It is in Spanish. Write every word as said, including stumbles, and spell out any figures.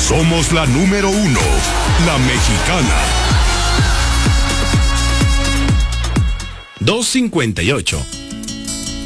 Somos la número uno, la mexicana. dos cincuenta y ocho.